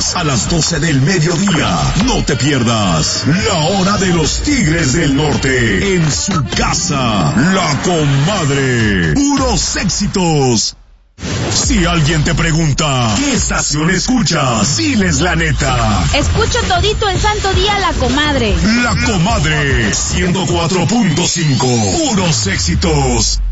días a las 12 del mediodía. No te pierdas La Hora de los Tigres del Norte en su casa, La Comadre. Puros éxitos. Si alguien te pregunta, ¿qué estación escuchas? Diles la neta. Escucho todito el santo día La Comadre. La Comadre, 104.5. Puros éxitos.